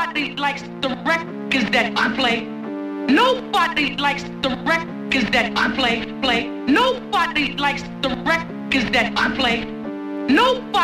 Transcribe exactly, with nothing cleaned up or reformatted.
Nobody likes the records that I play. Nobody likes the records that I play, play. Nobody likes the records that I play. Nobody